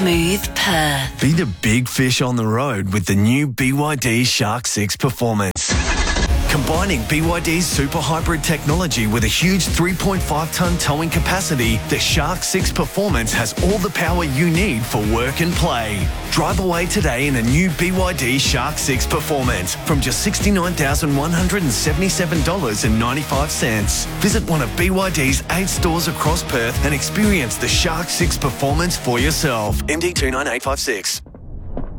Smooth Perth. Be the big fish on the road with the new BYD Shark 6 Performance. Combining BYD's super hybrid technology with a huge 3.5-tonne towing capacity, the Shark 6 Performance has all the power you need for work and play. Drive away today in a new BYD Shark 6 Performance from just $69,177.95. Visit one of BYD's 8 stores across Perth and experience the Shark 6 Performance for yourself. MD 29856.